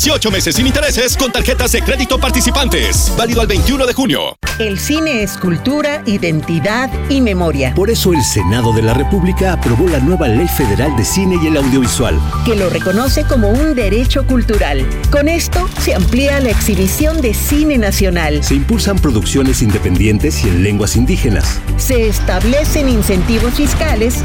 18 meses sin intereses con tarjetas de crédito participantes. Válido al 21 de junio. El cine es cultura, identidad y memoria. Por eso el Senado de la República aprobó la nueva Ley Federal de Cine y el Audiovisual, que lo reconoce como un derecho cultural. Con esto se amplía la exhibición de cine nacional. Se impulsan producciones independientes y en lenguas indígenas. Se establecen incentivos fiscales